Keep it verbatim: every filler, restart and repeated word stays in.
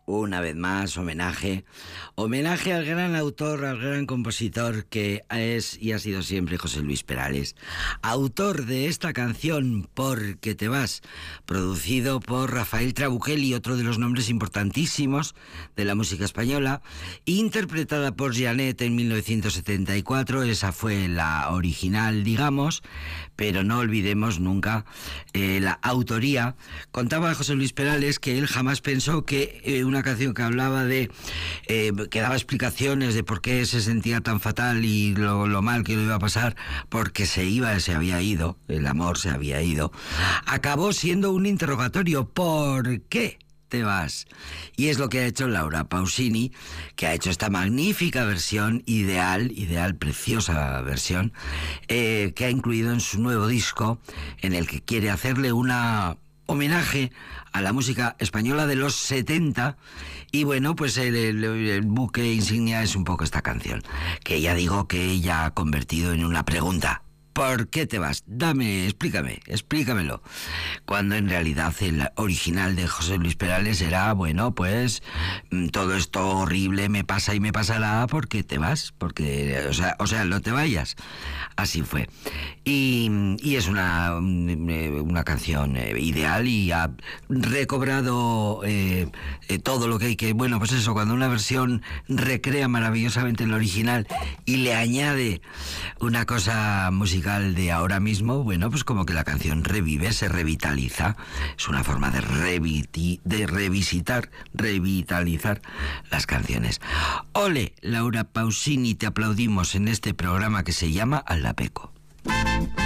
Una vez más, homenaje. Homenaje al gran autor, al gran compositor que es y ha sido siempre José Luis Perales. Autor de esta canción, Porque te vas, producido por Rafael Trabuchelli, otro de los nombres importantísimos de la música española, interpretada por Janet en mil novecientos setenta y cuatro. Esa fue la original, digamos, pero no olvidemos nunca eh, la autoría. Contaba José Luis Perales que él jamás pensó que eh, una canción que hablaba de eh, que daba explicaciones de por qué se sentía tan fatal y lo, lo mal que le iba a pasar, porque se iba, se había ido, el amor se había ido, acabó siendo un interrogatorio: ¿por qué te vas? Y es lo que ha hecho Laura Pausini, que ha hecho esta magnífica versión, ideal, ideal, preciosa versión, eh, que ha incluido en su nuevo disco, en el que quiere hacerle una homenaje a la música española de los setenta. Y bueno, pues el, el, el buque insignia es un poco esta canción, que ya digo que ella ha convertido en una pregunta: ¿por qué te vas? Dame, explícame, explícamelo. Cuando en realidad el original de José Luis Perales era, bueno, pues todo esto horrible me pasa y me pasará porque te vas, porque, o sea, o sea, no te vayas. Así fue. Y, y es una, una canción ideal y ha recobrado eh, eh, todo lo que hay que... Bueno, pues eso, cuando una versión recrea maravillosamente el original y le añade una cosa musical de ahora mismo, bueno, pues como que la canción revive, se revitaliza. Es una forma de, reviti, de revisitar, revitalizar las canciones. Ole, Laura Pausini, te aplaudimos en este programa que se llama Al la Peco.